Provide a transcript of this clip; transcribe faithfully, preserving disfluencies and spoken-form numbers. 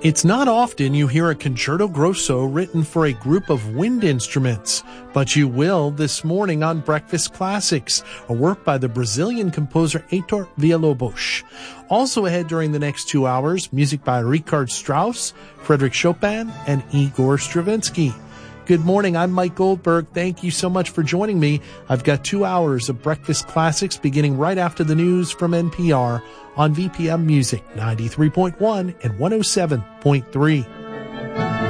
It's not often you hear a concerto grosso written for a group of wind instruments, but you will this morning on Breakfast Classics, a work by the Brazilian composer Heitor Villa-Lobos. Also ahead during the next two hours, music by Richard Strauss, Frédéric Chopin, and Igor Stravinsky. Good morning, I'm Mike Goldberg. Thank you so much for joining me. I've got two hours of Breakfast Classics beginning right after the news from N P R on V P M Music ninety-three point one and one oh seven point three.